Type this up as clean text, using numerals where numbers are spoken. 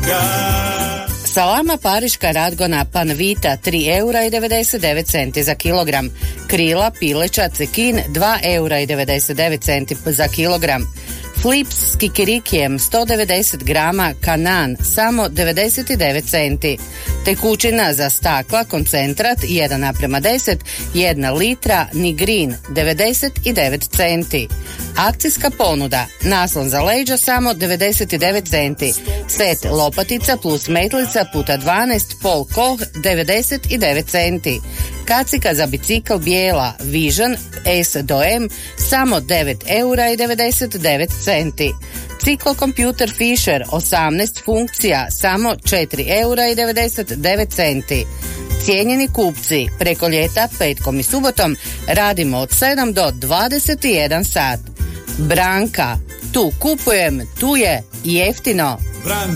Salama pariška Radgona Panvita 3,99 € za kilogram. Krila pileća Cekin 2,99 € za kilogram. Flips s kikirikijem 190 grama Kanan samo 99 centi. Tekućina za stakla koncentrat 1:10, 1 litra Nigrin 99 centi. Akcijska ponuda, naslon za leđa samo 99 centi. Set lopatica plus metlica puta 12 Paul Koch 99 centi. Kacika za bicikl bijela Vision S do M samo 9,99 €. Ciklokompjuter Fisher 18 funkcija samo 4,99 €. Cijenjeni kupci, preko ljeta, petkom i subotom radimo od 7 do 21 sat. Branka, tu kupujem, tu je jeftino. Branka,